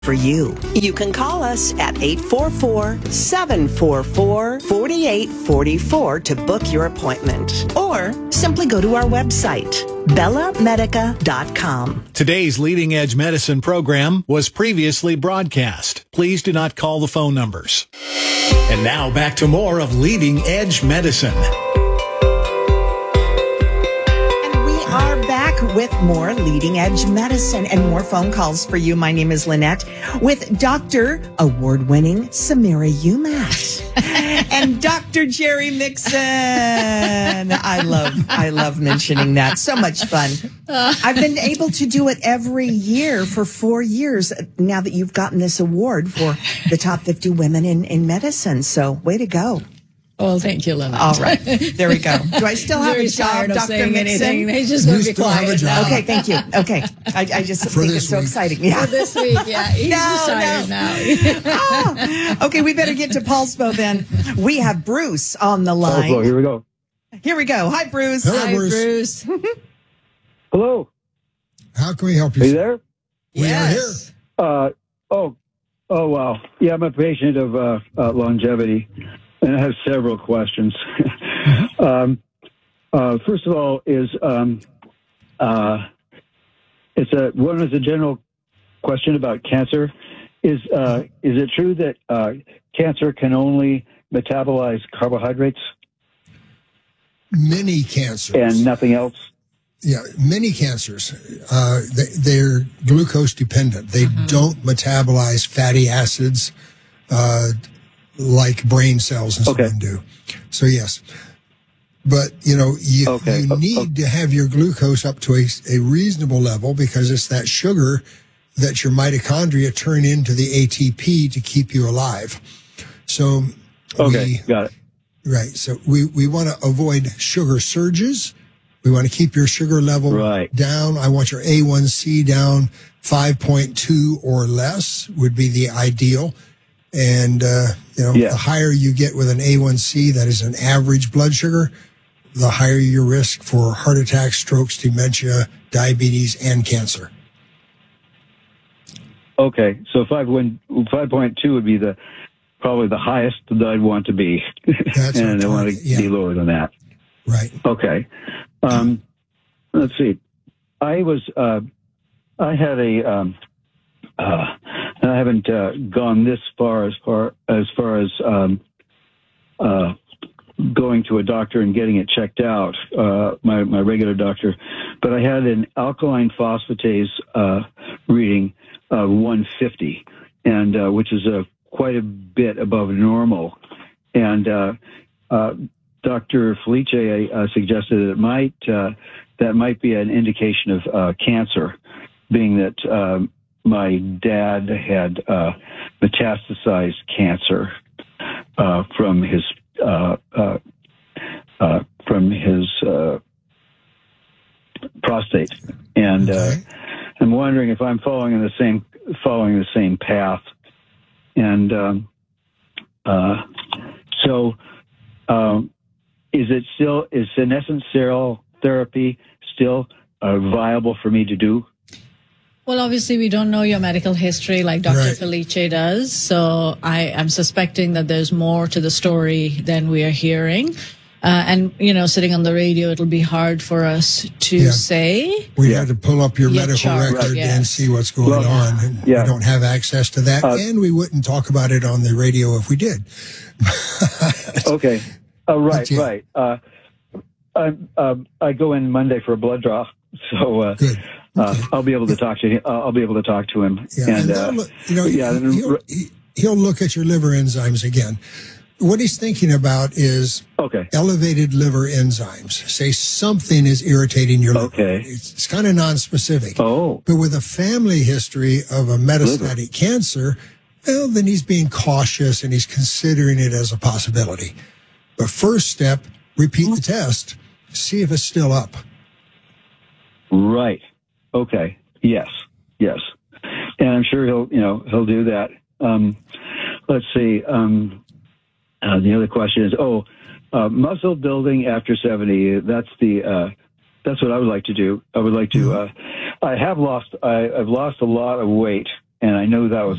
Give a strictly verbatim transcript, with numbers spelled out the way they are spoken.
for you. You can call us at eight four four, seven four four, four eight four four to book your appointment. Or simply go to our website, bella medica dot com. Today's Leading Edge Medicine program was previously broadcast. Please do not call the phone numbers. And now back to more of Leading Edge Medicine. Are back with more Leading Edge Medicine and more phone calls for you. My name is Lynette with Doctor Award-winning Samira Umat and Doctor Jerry Mixon. I love, I love mentioning that. So much fun. I've been able to do it every year for four years now that you've gotten this award for the top fifty women in, in medicine. So way to go. Well, thank you, Lynette. All right. There we go. Do I still have Very a job, Doctor Mixon? He's just You going to be still have a quiet job. now. Okay, thank you. Okay. I, I just For think this it's so week. exciting. Yeah. For this week, yeah. He's No, retired no. now. Oh, okay, we better get to Pulspo then. We have Bruce on the line. Oh, here we go. Here we go. Hi, Bruce. Hello, Hi, Bruce. Bruce. Hello. How can we help you? Are you sir? there? We Yes. Uh, oh, oh, wow. Yeah, I'm a patient of uh, uh, longevity, and I have several questions. um, uh, first of all, is um, uh, it's a one is a general question about cancer. Is uh, is it true that uh, cancer can only metabolize carbohydrates Many cancers. and nothing else? Yeah, many cancers, uh, they, they're glucose dependent. They Mm-hmm. don't metabolize fatty acids uh, like brain cells and so Okay. on do. So, yes. But, you know, you, Okay. you Oh, need oh. to have your glucose up to a, a reasonable level because it's that sugar that your mitochondria turn into the A T P to keep you alive. So, Okay, we, got it. right. So we, we want to avoid sugar surges. We want to keep your sugar level Right. down. I want your A one C down five point two or less would be the ideal. And, uh, you know, Yeah. the higher you get with an A one C, that is an average blood sugar, the higher your risk for heart attacks, strokes, dementia, diabetes, and cancer. Okay, so five one five point two would be the probably the highest that I'd want to be, That's our and I want target, to yeah. be lower than that. Right. Okay, um, let's see. I was uh, I had a um, uh, I haven't uh, gone this far as far as far as um, uh, going to a doctor and getting it checked out, uh, my my regular doctor, but I had an alkaline phosphatase uh, reading of one fifty, and uh, which is a quite a bit above normal, and uh, uh, Doctor Felice uh, suggested that it might uh, that might be an indication of uh, cancer, being that uh, my dad had uh, metastasized cancer uh, from his uh, uh, uh, from his uh, prostate, and uh, Okay. I'm wondering if I'm following in the same following the same path, and um, uh, so. Um, Is it still, is senescent cell therapy still uh, viable for me to do? Well, obviously, we don't know your medical history like Doctor Right. Felice does. So I am suspecting that there's more to the story than we are hearing. Uh, and, you know, sitting on the radio, it'll be hard for us to Yeah. say. We Yeah. had to pull up your Your medical chart, record right, and yes. see what's going Well, on. And yeah. We don't have access to that, Uh, and we wouldn't talk about it on the radio if we did. Okay. Uh, right, That's it. right. Uh, I, uh, I go in Monday for a blood draw, so uh, Good. uh, I'll be able to talk to him. Uh, I'll be able to talk to him. Yeah, and and uh, they'll look- you know, yeah, then- he'll, he- he'll look at your liver enzymes again. What he's thinking about is okay. elevated liver enzymes. Say something is irritating your liver. Okay. It's, it's kind of non-specific. Oh, But with a family history of a metastatic cancer, well, then he's being cautious and he's considering it as a possibility. But first step, repeat the test, see if it's still up. right. Okay. Yes. Yes. And I'm sure he'll, you know, he'll do that. Um, let's see. Um, uh, the other question is, oh, uh, muscle building after seventy. That's the, uh, that's what I would like to do. I would like to, uh, I have lost, I, I've lost a lot of weight, and I know that was